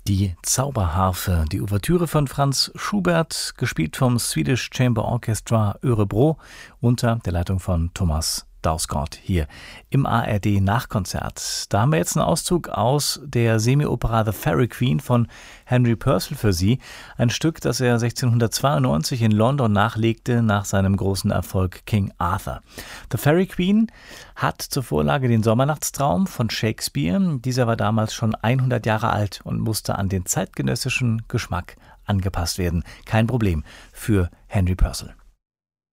Die Zauberharfe, die Ouvertüre von Franz Schubert, gespielt vom Swedish Chamber Orchestra Örebro unter der Leitung von Thomas Dausgaard hier im ARD Nachkonzert. Da haben wir jetzt einen Auszug aus der Semi-Opera The Fairy Queen von Henry Purcell für Sie. Ein Stück, das er 1692 in London nachlegte nach seinem großen Erfolg King Arthur. The Fairy Queen hat zur Vorlage den Sommernachtstraum von Shakespeare. Dieser war damals schon 100 Jahre alt und musste an den zeitgenössischen Geschmack angepasst werden. Kein Problem für Henry Purcell.